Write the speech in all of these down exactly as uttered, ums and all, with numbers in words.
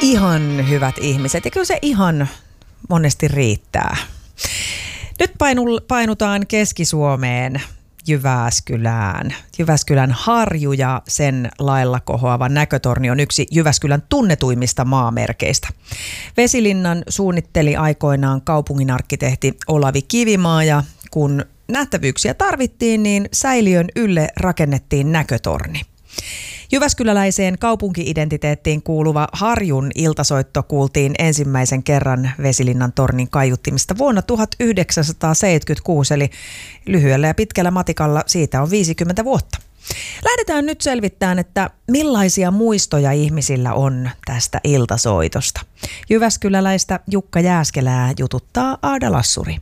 ihan hyvät ihmiset ja kyllä se ihan monesti riittää. Nyt painu, painutaan Keski-Suomeen Jyväskylään. Jyväskylän Harju ja sen lailla kohoava näkötorni on yksi Jyväskylän tunnetuimmista maamerkeistä. Vesilinnan suunnitteli aikoinaan kaupunginarkkitehti Olavi Kivimaa ja kun nähtävyyksiä tarvittiin, niin säiliön ylle rakennettiin näkötorni. Jyväskyläläiseen kaupunki-identiteettiin kuuluva Harjun iltasoitto kuultiin ensimmäisen kerran Vesilinnan tornin kaiuttimista vuonna tuhatyhdeksänsataaseitsemänkymmentäkuusi, eli lyhyellä ja pitkällä matikalla siitä on viisikymmentä vuotta. Lähdetään nyt selvittämään, että millaisia muistoja ihmisillä on tästä iltasoitosta. Jyväskyläläistä Jukka Jääskelää jututtaa Aada Lassuri.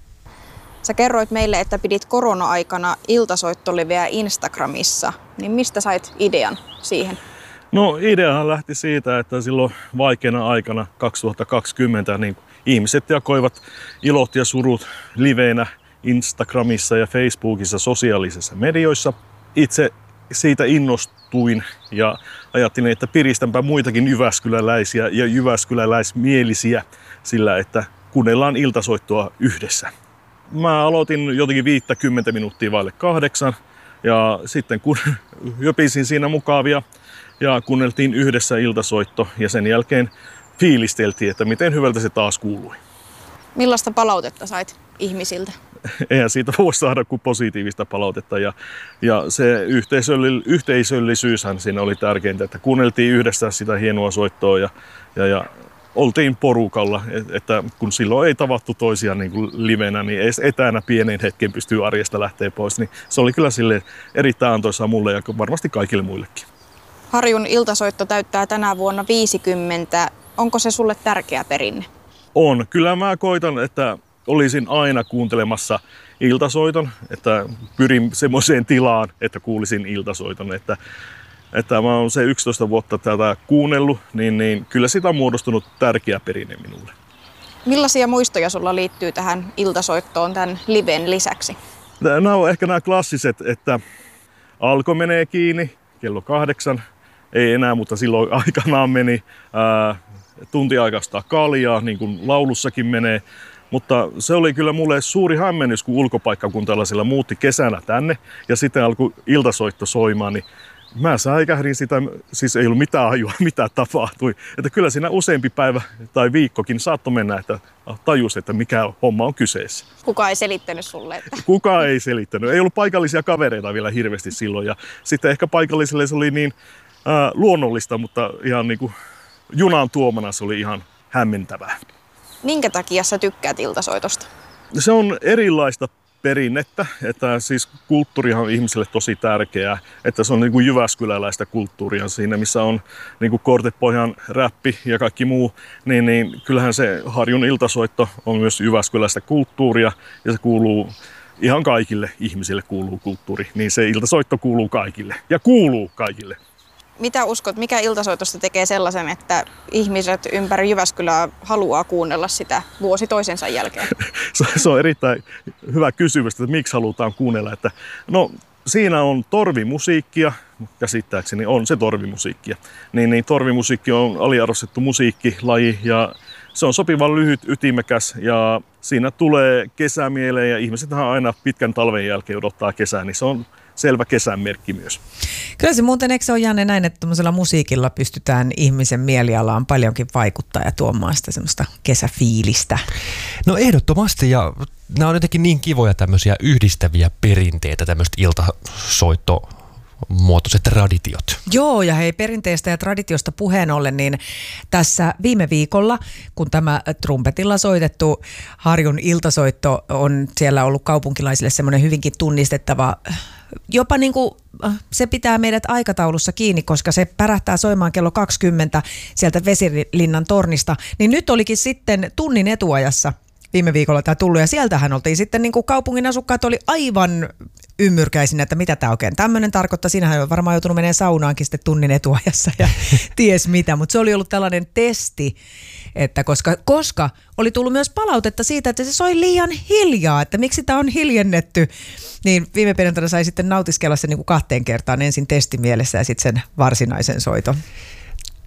Sä kerroit meille, että pidit korona-aikana iltasoittoliveä Instagramissa. Niin mistä sait idean siihen? No ideahan lähti siitä, että silloin vaikeana aikana kaksituhattakaksikymmentä niin ihmiset jakoivat ilot ja surut liveinä Instagramissa ja Facebookissa sosiaalisissa medioissa. Itse siitä innostuin ja ajattelin, että piristänpä muitakin jyväskyläläisiä ja jyväskyläläismielisiä sillä, että kuunnellaan iltasoittoa yhdessä. Mä aloitin jotenkin viittäkymmentä minuuttia vaille kahdeksan ja sitten kun jöpisin siinä mukavia ja kuunneltiin yhdessä iltasoitto ja sen jälkeen fiilisteltiin, että miten hyvältä se taas kuului. Millaista palautetta sait ihmisiltä? Eihän siitä voi saada kuin positiivista palautetta ja, ja se yhteisölli, yhteisöllisyyshän siinä oli tärkeintä, että kuunneltiin yhdessä sitä hienoa soittoa ja, ja, ja oltiin porukalla, että kun silloin ei tavattu toisiaan niin kuin livenä, niin edes etänä pienen hetken pystyy arjesta lähteä pois. Niin se oli kyllä sille erittäin antoisaa mulle ja varmasti kaikille muillekin. Harjun iltasoitto täyttää tänä vuonna viisikymmentä. Onko se sulle tärkeä perinne? On. Kyllä mä koitan, että olisin aina kuuntelemassa iltasoiton, että pyrin semmoiseen tilaan, että kuulisin iltasoiton. Että Että mä oon se yksitoista vuotta tätä kuunnellut, niin, niin kyllä sitä on muodostunut tärkeä perinne minulle. Millaisia muistoja sulla liittyy tähän iltasoittoon tämän liven lisäksi? Nämä on ehkä nämä klassiset, että alko menee kiinni kello kahdeksan, ei enää, mutta silloin aikanaan meni ää, tuntiaikaista kaljaa, niin kuin laulussakin menee. Mutta se oli kyllä mulle suuri hämmennys, kun ulkopaikkakuntalaisilla muutti kesänä tänne ja sitten alkoi iltasoitto soimaan, niin mä säikähdin sitä, siis ei ollut mitään ajua, mitä tapahtui. Että kyllä siinä useampi päivä tai viikkokin saattoi mennä, että tajusi, että mikä homma on kyseessä. Kuka ei selittänyt sulle? Että... Kuka ei selittänyt. Ei ollut paikallisia kavereita vielä hirveästi silloin. Ja sitten ehkä paikallisille se oli niin äh, luonnollista, mutta ihan niin kuin junan tuomana se oli ihan hämmentävää. Minkä takia sä tykkäät iltasoitosta? Se on erilaista perinnettä, että siis kulttuurihan on ihmisille tosi tärkeää, että se on niin kuin jyväskyläläistä kulttuuria siinä, missä on niin kuin Kortepohjan räppi ja kaikki muu, niin, niin kyllähän se Harjun iltasoitto on myös jyväskyläistä kulttuuria ja se kuuluu ihan kaikille ihmisille kuuluu kulttuuri, niin se iltasoitto kuuluu kaikille ja kuuluu kaikille. Mitä uskot, mikä iltasoitosta tekee sellaisen, että ihmiset ympäri Jyväskylää haluaa kuunnella sitä vuosi toisensa jälkeen? Se on erittäin hyvä kysymys, että miksi halutaan kuunnella. Että, no, siinä on torvimusiikkia, käsittääkseni on se torvimusiikkia. Niin, niin torvimusiikki on aliarvostettu musiikkilaji ja se on sopivan lyhyt, ytimekäs ja siinä tulee kesä mieleen ja ihmisethän aina pitkän talven jälkeen odottaa kesää, niin se on selvä kesän merkki myös. Kyllä se muuten, eikö se ole Janne näin, että tuollaisella musiikilla pystytään ihmisen mielialaan paljonkin vaikuttaa ja tuomaan sitä semmoista kesäfiilistä? No ehdottomasti ja nämä on jotenkin niin kivoja tämmöisiä yhdistäviä perinteitä, tämmöiset iltasoitto muotoiset traditiot. Joo, ja hei, perinteestä ja traditiosta puheen ollen, niin tässä viime viikolla, kun tämä trumpetilla soitettu Harjun iltasoitto on siellä ollut kaupunkilaisille semmoinen hyvinkin tunnistettava, jopa niin kuin se pitää meidät aikataulussa kiinni, koska se pärähtää soimaan kello kaksikymmentä sieltä Vesilinnan tornista, niin nyt olikin sitten tunnin etuajassa viime viikolla tämä tullut, ja sieltähän oltiin sitten niin kuin kaupungin asukkaat oli aivan ymmyrkäisinä, että mitä tämä oikein tämmöinen tarkoittaa. Siinähän on varmaan joutunut menemään saunaankin sitten tunnin etuajassa ja ties mitä, mutta se oli ollut tällainen testi, että koska, koska oli tullut myös palautetta siitä, että se soi liian hiljaa, että miksi tämä on hiljennetty, niin viime perjantaina sai sitten nautiskella sen niin kuin kahteen kertaan ensin testimielessä ja sitten sen varsinaisen soiton.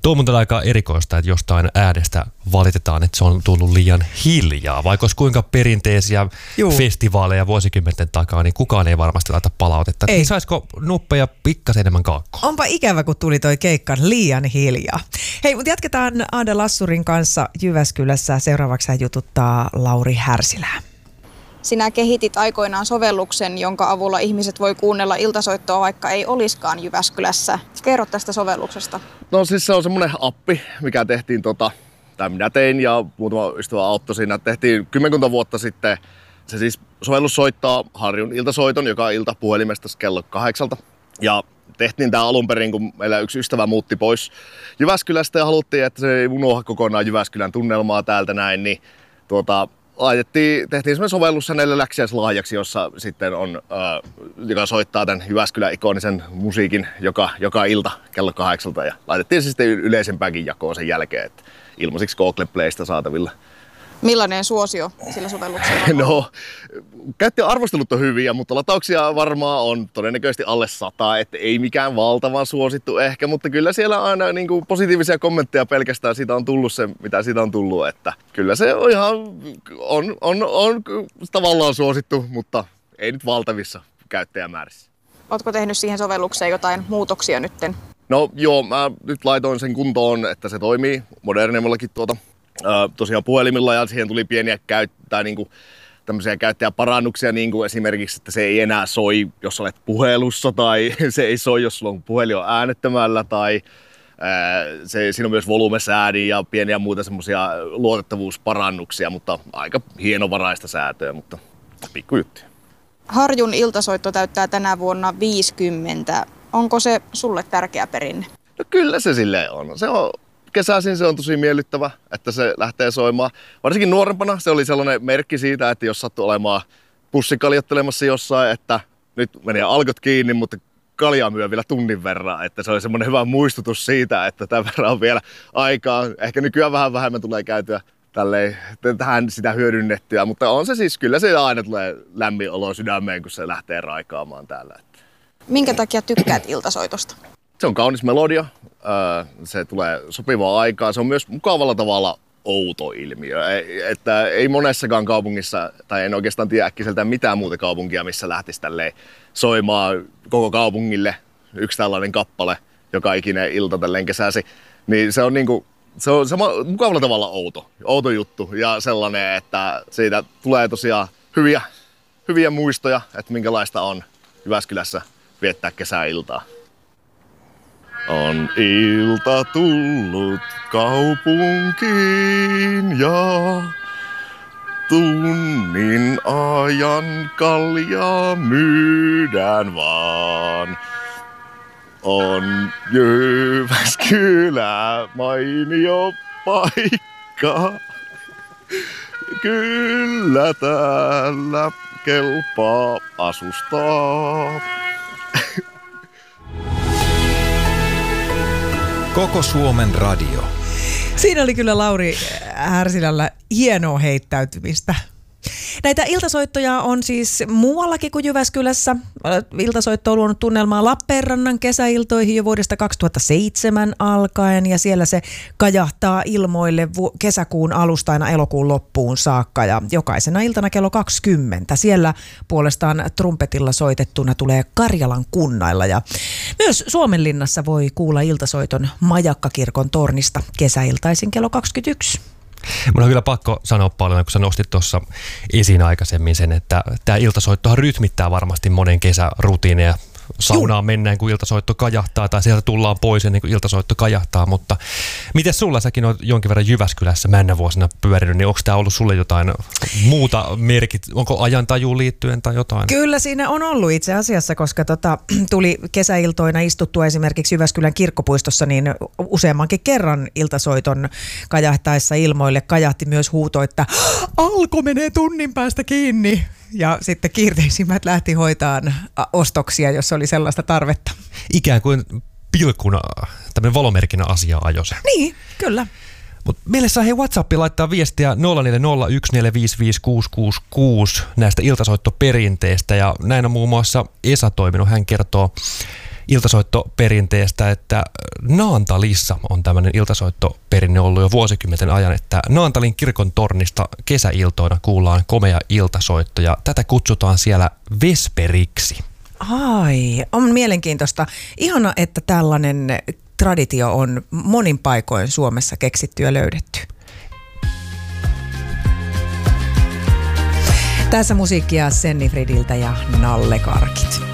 Tuo on muuten aika erikoista, että jostain äänestä valitetaan, että se on tullut liian hiljaa. Vaikka olisi kuinka perinteisiä Juu. festivaaleja vuosikymmenten takaa, niin kukaan ei varmasti laita palautetta. Ei. Niin saisiko nuppeja pikkasen enemmän kaakkoa? Onpa ikävä, kun tuli toi keikka liian hiljaa. Hei, mutta jatketaan Aada Lassurin kanssa Jyväskylässä. Seuraavaksi hän jututtaa Lauri Härsilää. Sinä kehitit aikoinaan sovelluksen, jonka avulla ihmiset voi kuunnella iltasoittoa, vaikka ei olisikaan Jyväskylässä. Kerro tästä sovelluksesta. No siis se on semmoinen appi, mikä tehtiin, tota, tai minä tein ja muutama ystävä auttoi siinä. Tehtiin kymmenkunta vuotta sitten. Se siis sovellus soittaa Harjun iltasoiton, joka ilta puhelimesta kello kahdeksalta. Ja tehtiin tämä alun perin, kun meillä yksi ystävä muutti pois Jyväskylästä ja haluttiin, että se ei unohda kokonaan Jyväskylän tunnelmaa täältä näin, niin tuota, laitettiin, tehtiin semmoinen sovellus hänelle läksiäislahjaksi, jossa sitten on, äh, joka soittaa tämän Jyväskylän ikonisen musiikin joka, joka ilta kello kahdeksalta ja laitettiin se sitten yleisempäänkin jakoon sen jälkeen, että ilmaisiksi Google Playsta saatavilla. Millainen suosio sillä sovelluksella on? No, käyttäjäarvostelut on hyviä, mutta latauksia varmaan on todennäköisesti alle sata, että ei mikään valtavan suosittu ehkä, mutta kyllä siellä aina niin kuin positiivisia kommentteja pelkästään siitä on tullut se, mitä siitä on tullut, että kyllä se on ihan, on, on, on tavallaan suosittu, mutta ei nyt valtavissa käyttäjämäärissä. Ootko tehnyt siihen sovellukseen jotain muutoksia nytten? No joo, mä nyt laitoin sen kuntoon, että se toimii modernemmallakin tuota. Tosiaan puhelimilla ja siihen tuli pieniä käyttää niin kuin tämmöisiä käyttäjäparannuksia, niin kuin esimerkiksi, että se ei enää soi, jos olet puhelussa tai se ei soi, jos sulla on puhelin on äänettömällä tai ää, se, siinä on myös volumesäädin ja pieniä muita semmoisia luotettavuusparannuksia, mutta aika hienovaraista säätöä, mutta pikkujuttuja. Harjun iltasoitto täyttää tänä vuonna viisikymmentä. Onko se sulle tärkeä perinne? No kyllä se silleen on. Se on kesäisin se on tosi miellyttävä, että se lähtee soimaan. Varsinkin nuorempana se oli sellainen merkki siitä, että jos sattui olemaan pussikaljottelemassa jossain, että nyt meni alkot kiinni, mutta kaljaa myö vielä tunnin verran. Että se oli semmoinen hyvä muistutus siitä, että tämän verran on vielä aikaa. Ehkä nykyään vähän vähemmän tulee käytyä tälleen, tähän sitä hyödynnettyä, mutta on se siis, kyllä se aina tulee lämmin olo sydämeen, kun se lähtee raikaamaan täällä. Minkä takia tykkäät iltasoitosta? Se on kaunis melodia, se tulee sopivaa aikaa, se on myös mukavalla tavalla outo ilmiö. Että ei monessakaan kaupungissa, tai en oikeastaan tiedä äkkiseltään mitään muuta kaupunkia, missä lähtisi tälleen soimaan koko kaupungille yksi tällainen kappale joka ikinen ilta tälleen kesäsi. Niin se on niinku, se on sama, mukavalla tavalla outo, outo juttu ja sellainen, että siitä tulee tosiaan hyviä, hyviä muistoja, että minkälaista on Jyväskylässä viettää kesäiltaa. On ilta tullut kaupunkiin ja tunnin ajan kaljaa myydään vaan. On Jyväskylä mainio paikka, kyllä täällä kelpaa asustaa. Koko Suomen radio. Siinä oli kyllä Lauri Härsilällä hienoa heittäytymistä. Näitä iltasoittoja on siis muuallakin kuin Jyväskylässä. Iltasoitto on luonut tunnelmaa Lappeenrannan kesäiltoihin jo vuodesta kaksituhattaseitsemän alkaen ja siellä se kajahtaa ilmoille vu- kesäkuun alusta aina elokuun loppuun saakka ja jokaisena iltana kello kaksikymmentä. Siellä puolestaan trumpetilla soitettuna tulee Karjalan kunnailla ja myös Suomenlinnassa voi kuulla iltasoiton Majakkakirkon tornista kesäiltaisin kello kaksikymmentäyksi. Mun on kyllä pakko sanoa paljon, kun sä nostit tuossa esiin aikaisemmin sen, että tämä iltasoittohan rytmittää varmasti monen kesärutiineja. Saunaan mennään, kun iltasoitto kajahtaa, tai sieltä tullaan pois ennen kuin iltasoitto kajahtaa, mutta miten sulla, säkin olet jonkin verran Jyväskylässä männä vuosina pyörinyt, niin onko tämä ollut sulle jotain muuta merkit, onko ajantajuun liittyen tai jotain? Kyllä siinä on ollut itse asiassa, koska tota, tuli kesäiltoina istuttua esimerkiksi Jyväskylän kirkkopuistossa, niin useammankin kerran iltasoiton kajahtaessa ilmoille kajahti myös huuto, että alko menee tunnin päästä kiinni. Ja sitten kiireisimmät lähti hoitaan ostoksia, jos oli sellaista tarvetta. Ikään kuin pilkkuna, tämmöinen valomerkinä asia ajoi se. Niin, kyllä. Mutta meille saa hei WhatsAppiin laittaa viestiä nolla neljä nolla yksi neljä viisi viisi kuusi kuusi kuusi näistä iltasoittoperinteistä. Ja näin on muun muassa Esa toiminut. Hän kertoo iltasoittoperinteestä, että Naantalissa on tämmöinen iltasoittoperinne ollut jo vuosikymmenten ajan, että Naantalin kirkon tornista kesäiltoina kuullaan komea iltasoitto ja tätä kutsutaan siellä vesperiksi. Ai, on mielenkiintoista. Ihana, että tällainen traditio on monin paikoin Suomessa keksitty ja löydetty. Tässä musiikkia Senni Fridiltä ja Nalle Karkit.